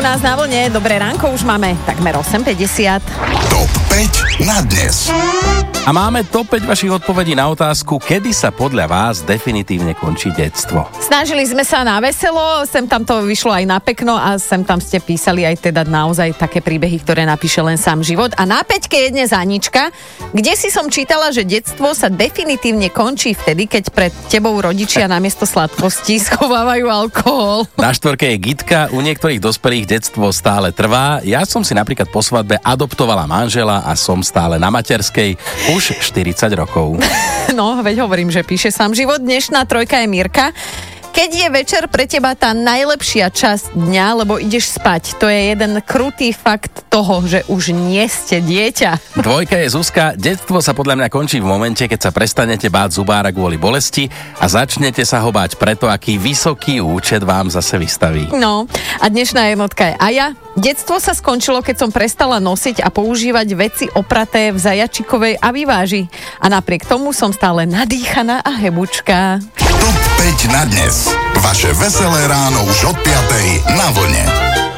nás na vlne. Dobré ránko, už máme takmer 8:50. Top 5 na dnes. A máme top 5 vašich odpovedí na otázku, kedy sa podľa vás definitívne končí detstvo. Snažili sme sa na veselo, sem tam to vyšlo aj na pekno a sem tam ste písali aj teda naozaj také príbehy, ktoré napíše len sám život. A na 5 je dnes Anička, kde si som čítala, že detstvo sa definitívne končí vtedy, keď pred tebou rodičia namiesto sladkosti schovávajú alkohol. Na 4 je Gitka, u niektorých dospelých detstvo stále trvá. Ja som si napríklad po svadbe adoptovala manžela a som stále na materskej už 40 rokov. No, veď hovorím, že píše sám život. Dnešná 3 je Mirka. Keď je večer pre teba tá najlepšia časť dňa, lebo ideš spať, to je jeden krutý fakt toho, že už nie ste dieťa. 2 je Zuzka. Detstvo sa podľa mňa končí v momente, keď sa prestanete báť zubára kvôli bolesti a začnete sa ho báť preto, aký vysoký účet vám zase vystaví. No, a dnešná jednotka je Aja. Detstvo sa skončilo, keď som prestala nosiť a používať veci opraté v zajačikovej a vyváži. A napriek tomu som stále nadýchaná a hebučka. Top 5 na dnes. Vaše veselé ráno už od 5 na vlne.